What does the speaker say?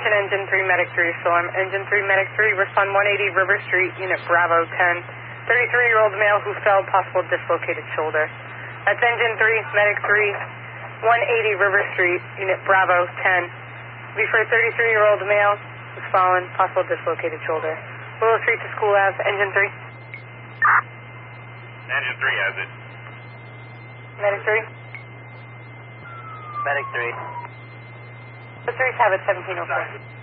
Attention Engine 3, Medic 3, Storm. Engine 3, Medic 3, respond 180 River Street, Unit Bravo 10. 33-year-old male who fell, possible dislocated shoulder. That's Engine 3, Medic 3, 180 River Street, Unit Bravo 10. Be for a 33-year-old male who's fallen, possible dislocated shoulder. Willow Street to School Ave, Engine 3. Engine 3 has it. Medic 3. Medic 3. The 3s have it, 1704.